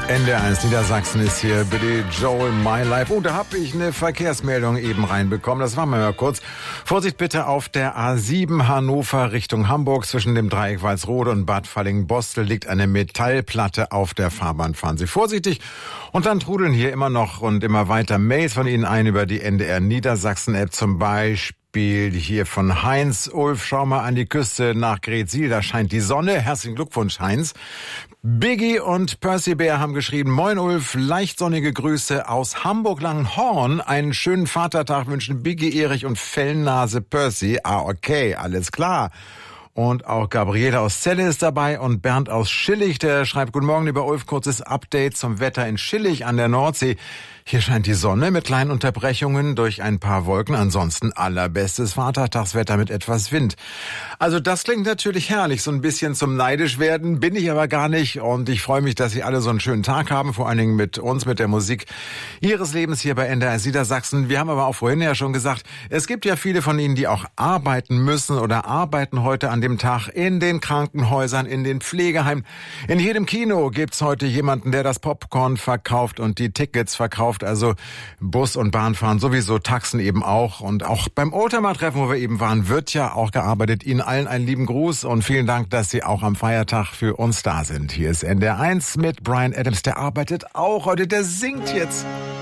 NDR1 Niedersachsen ist hier, Billy Joel, My Life. Oh, da habe ich eine Verkehrsmeldung eben reinbekommen. Das machen wir mal kurz. Vorsicht bitte auf der A7 Hannover Richtung Hamburg. Zwischen dem Dreieck Walsrode und Bad Falling-Bostel liegt eine Metallplatte auf der Fahrbahn. Fahren Sie vorsichtig. Und dann trudeln hier immer noch und immer weiter Mails von Ihnen ein über die NDR Niedersachsen App, zum Beispiel hier von Heinz. Ulf, schau mal an die Küste nach Greetsiel, da scheint die Sonne. Herzlichen Glückwunsch, Heinz. Biggie und Percy Bär haben geschrieben: Moin Ulf, leicht sonnige Grüße aus Hamburg-Langenhorn. Einen schönen Vatertag wünschen Biggie, Erich und Fellnase Percy. Ah, okay, alles klar. Und auch Gabriele aus Celle ist dabei und Bernd aus Schillig, der schreibt: Guten Morgen, lieber Ulf, kurzes Update zum Wetter in Schillig an der Nordsee. Hier scheint die Sonne mit kleinen Unterbrechungen durch ein paar Wolken. Ansonsten allerbestes Vatertagswetter mit etwas Wind. Also das klingt natürlich herrlich, so ein bisschen zum neidisch werden, bin ich aber gar nicht. Und ich freue mich, dass Sie alle so einen schönen Tag haben, vor allen Dingen mit uns, mit der Musik Ihres Lebens hier bei NDR Niedersachsen. Wir haben aber auch vorhin ja schon gesagt, es gibt ja viele von Ihnen, die auch arbeiten müssen oder arbeiten heute an dem Tag in den Krankenhäusern, in den Pflegeheimen. In jedem Kino gibt's heute jemanden, der das Popcorn verkauft und die Tickets verkauft. Also Bus- und Bahnfahren sowieso, Taxen eben auch. Und auch beim Oldtimer-Treffen, wo wir eben waren, wird ja auch gearbeitet. Ihnen allen einen lieben Gruß und vielen Dank, dass Sie auch am Feiertag für uns da sind. Hier ist NDR1 mit Bryan Adams, der arbeitet auch heute, der singt jetzt.